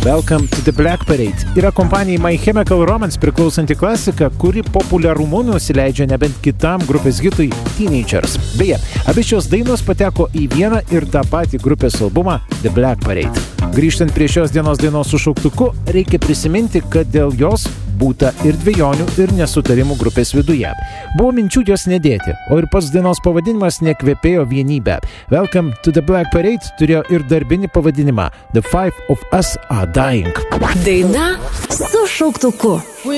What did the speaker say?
Welcome to the Black Parade yra kompanijai My Chemical Romance priklausanti klasika, kuri populiarumu nusileidžia nebent kitam grupės hitui Teenagers. Beje, abi šios dainos pateko į vieną ir tą patį grupės albumą The Black Parade. Grįžtant prie šios dienos dainos su šauktuku, reikia prisiminti, kad dėl jos būta ir dvejonių ir nesutarimų grupės viduje. Buvo minčių jos nedėti, o ir pats dainos pavadinimas nekvepėjo vienybę. Welcome to the Black Parade turėjo ir darbinį pavadinimą The Five of Us Are Dying. Daina su šauktuku.